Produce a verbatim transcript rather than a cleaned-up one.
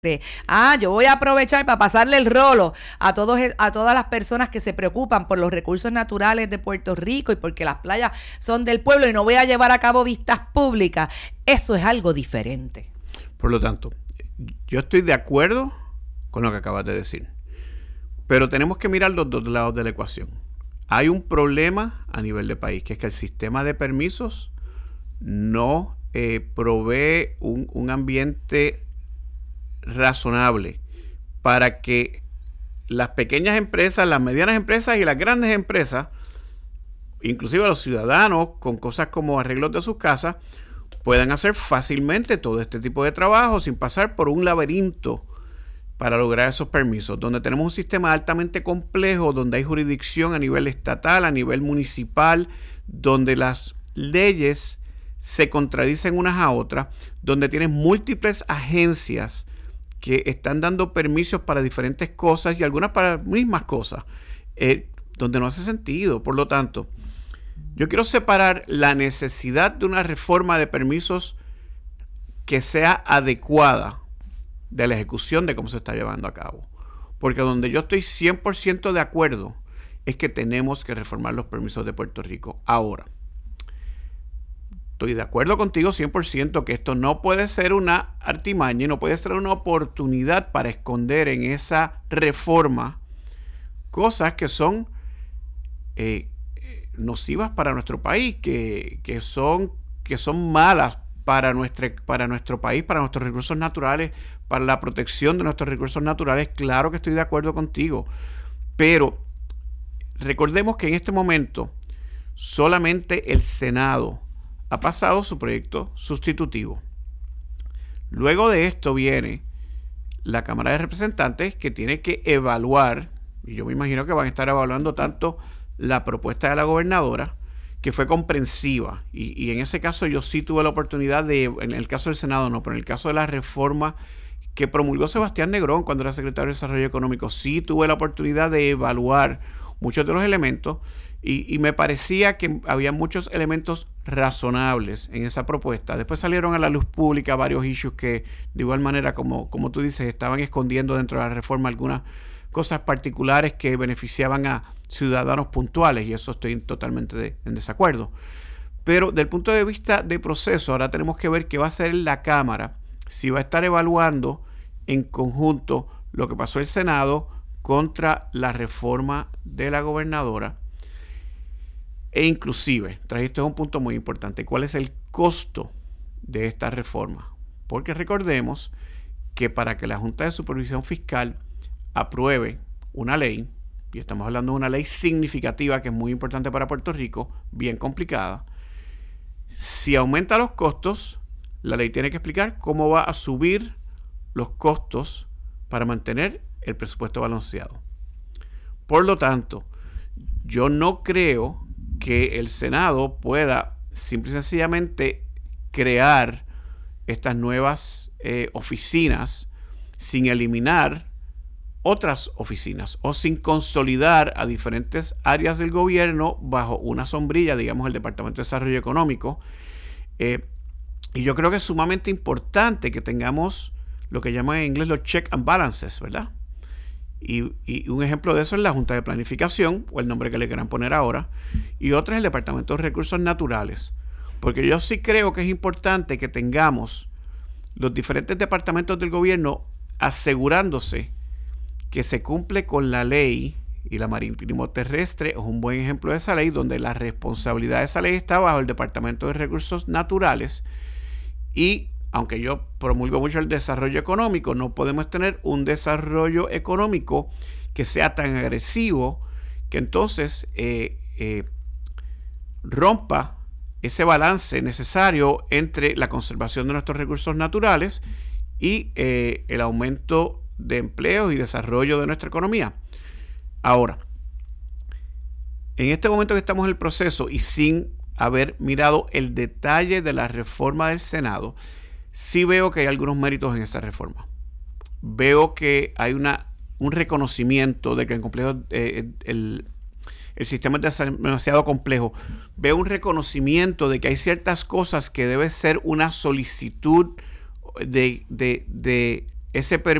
Ah, yo voy a aprovechar para pasarle el rolo a todos a todas las personas que se preocupan por los recursos naturales de Puerto Rico y porque las playas son del pueblo y no voy a llevar a cabo vistas públicas. Eso es algo diferente. Por lo tanto, yo estoy de acuerdo con lo que acabas de decir, pero tenemos que mirar los dos lados de la ecuación. Hay un problema a nivel de país, que es que el sistema de permisos no eh, provee un, un ambiente razonable para que las pequeñas empresas, las medianas empresas y las grandes empresas, inclusive los ciudadanos con cosas como arreglos de sus casas, puedan hacer fácilmente todo este tipo de trabajo sin pasar por un laberinto para lograr esos permisos, donde tenemos un sistema altamente complejo, donde hay jurisdicción a nivel estatal, a nivel municipal, donde las leyes se contradicen unas a otras, donde tienes múltiples agencias que están dando permisos para diferentes cosas y algunas para mismas cosas, eh, donde no hace sentido. Por lo tanto, yo quiero separar la necesidad de una reforma de permisos que sea adecuada de la ejecución de cómo se está llevando a cabo. Porque donde yo estoy cien por ciento de acuerdo es que tenemos que reformar los permisos de Puerto Rico. Ahora, estoy de acuerdo contigo cien por ciento que esto no puede ser una artimaña y no puede ser una oportunidad para esconder en esa reforma cosas que son eh, nocivas para nuestro país, que, que, son, que son malas para, nuestra, para nuestro país, para nuestros recursos naturales, para la protección de nuestros recursos naturales. Claro que estoy de acuerdo contigo, pero recordemos que en este momento solamente el Senado ha pasado su proyecto sustitutivo. Luego de esto viene la Cámara de Representantes, que tiene que evaluar, y yo me imagino que van a estar evaluando tanto la propuesta de la gobernadora, que fue comprensiva, y, y en ese caso yo sí tuve la oportunidad de, en el caso del Senado no, pero en el caso de la reforma que promulgó Sebastián Negrón cuando era secretario de Desarrollo Económico, sí tuve la oportunidad de evaluar muchos de los elementos, y, y me parecía que había muchos elementos razonables en esa propuesta. Después salieron a la luz pública varios issues que, de igual manera, como, como tú dices, estaban escondiendo dentro de la reforma algunas cosas particulares que beneficiaban a ciudadanos puntuales, y eso estoy totalmente de, en desacuerdo. Pero del punto de vista de proceso, ahora tenemos que ver qué va a hacer la Cámara, si va a estar evaluando en conjunto lo que pasó el Senado contra la reforma de la gobernadora. E inclusive, trajiste un punto muy importante, ¿cuál es el costo de esta reforma? Porque recordemos que para que la Junta de Supervisión Fiscal apruebe una ley, y estamos hablando de una ley significativa que es muy importante para Puerto Rico, bien complicada, si aumenta los costos, la ley tiene que explicar cómo va a subir los costos para mantener el presupuesto balanceado. Por lo tanto, yo no creo que el Senado pueda simple y sencillamente crear estas nuevas eh, oficinas sin eliminar otras oficinas o sin consolidar a diferentes áreas del gobierno bajo una sombrilla, digamos el Departamento de Desarrollo Económico. Eh, y yo creo que es sumamente importante que tengamos lo que llaman en inglés los check and balances, ¿verdad? Y, y un ejemplo de eso es la Junta de Planificación, o el nombre que le quieran poner ahora, y otro es el Departamento de Recursos Naturales. Porque yo sí creo que es importante que tengamos los diferentes departamentos del gobierno asegurándose que se cumple con la ley, y la marítimo terrestre es un buen ejemplo de esa ley, donde la responsabilidad de esa ley está bajo el Departamento de Recursos Naturales. Y aunque yo promulgo mucho el desarrollo económico, no podemos tener un desarrollo económico que sea tan agresivo que entonces eh, eh, rompa ese balance necesario entre la conservación de nuestros recursos naturales y eh, el aumento de empleos y desarrollo de nuestra economía. Ahora, en este momento que estamos en el proceso y sin haber mirado el detalle de la reforma del Senado, sí veo que hay algunos méritos en esta reforma. Veo que hay una, un reconocimiento de que el, complejo, eh, el, el sistema es demasiado complejo. Veo un reconocimiento de que hay ciertas cosas que debe ser una solicitud de, de, de ese